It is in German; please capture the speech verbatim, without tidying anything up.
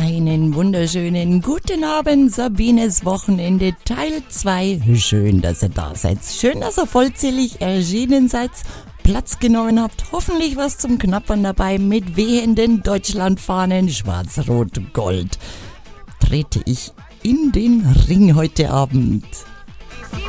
Einen wunderschönen guten Abend, Sabines Wochenende Teil zwei. Schön, dass ihr da seid. Schön, dass ihr vollzählig erschienen seid, Platz genommen habt. Hoffentlich was zum Knappern dabei mit wehenden Deutschlandfahnen schwarz-rot-gold. Trete ich in den Ring heute Abend.